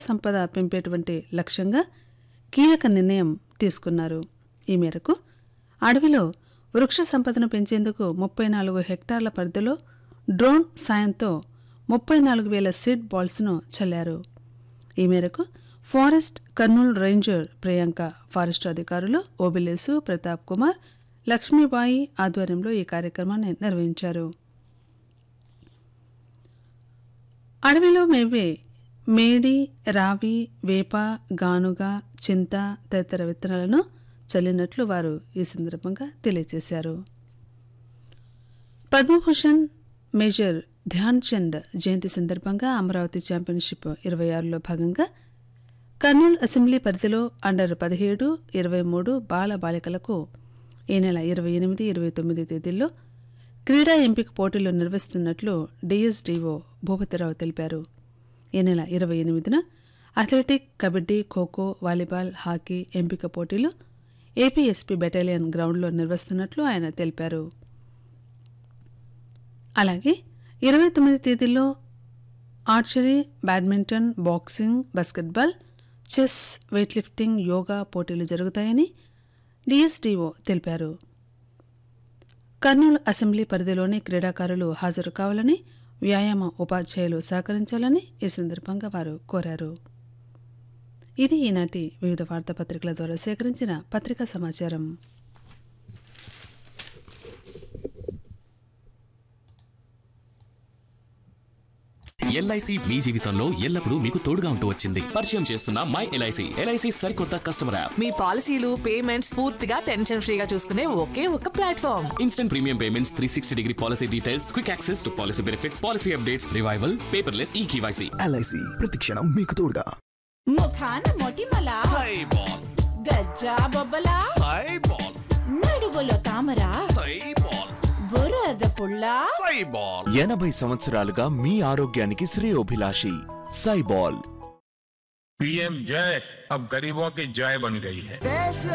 సంపద పెంపేటువంటి లక్ష్యంగా కీలక నిర్ణయం తీసుకున్నారు. ఈ మేరకు అడవిలో వృక్ష సంపదను పెంచేందుకు 34 హెక్టార్ల పరిధిలో డ్రోన్ సాయంతో 34,000 సీడ్ బాల్స్ను చల్లారు. ఈ మేరకు forest Kurnool ranger Priyanka, forest అధికారులు ఓబిలేసు, ప్రతాప్ కుమార్, లక్ష్మీబాయి ఆధ్వర్యంలో ఈ కార్యక్రమాన్ని నిర్వహించారు. అడవిలో మేవే మేడి, రావి, వేప, గానుగ, చింత తదితర విత్తనాలను చల్లినట్లు వారు ఈ సందర్భంగా తెలియజేశారు. పద్మభూషణ్ మేజర్ ధ్యాన్ చంద్ జయంతి సందర్భంగా అమరావతి ఛాంపియన్షిప్ 26లో భాగంగా కర్నూలు అసెంబ్లీ పరిధిలో అండర్ 17, 23 బాల బాలికలకు ఈ నెల 28, 29 తేదీల్లో క్రీడా ఎంపిక పోటీలు నిర్వహిస్తున్నట్లు డిఎస్డిఓ భూపతిరావు తెలిపారు. ఈ నెల 28న athletic, kabaddi, kho kho, volleyball, hockey ఎంపిక పోటీలు ఏపీఎస్పీ బెటాలియన్ గ్రౌండ్లో నిర్వహిస్తున్నట్లు ఆయన తెలిపారు. అలాగే 29 తేదీల్లో archery, badminton, boxing, basketball, chess, weight lifting, yoga పోటీలు జరుగుతాయని డిఎస్డిఓ తెలిపారు. కర్నూలు అసెంబ్లీ పరిధిలోని క్రీడాకారులు హాజరు కావాలని, వ్యాయామ ఉపాధ్యాయులు సహకరించాలని ఈ సందర్భంగా వారు కోరారు. ఇది ఈనాటి వివిధ వార్తాపత్రికల ద్వారా సేకరించిన పత్రికా సమాచారం. ఎల్ఐసి మీ జీవితంలో ఎల్లప్పుడూ మీకు తోడుగా ఉంటూ వచ్చింది. పరిచయం చేస్తున్న మై ఎల్ఐసి. ఎల్ఐసి సరికొత్త కస్టమర్ యాప్. మీ పాలసీలు, పేమెంట్స్ పూర్తిగా టెన్షన్ ఫ్రీగా చూసుకునే ఒకే ఒక platform. Instant premium payments, 360-degree policy details, quick access to policy benefits, policy updates, revival, paperless eKYC. LIC ప్రతిక్షణం మీకు తోడుగా. ముఖాన మొటిమల, సైబాల్, గజ్జా బొబ్బల, సైబాల్, నడువులో తామర, సైబాల్, బురద పుల్ల, సైబాల్. 80 సంవత్సరాలుగా మీ ఆరోగ్యానికి శ్రేయోభిలాషి సైబాల్. पीएम जय अब गरीबों की जय बन गई है.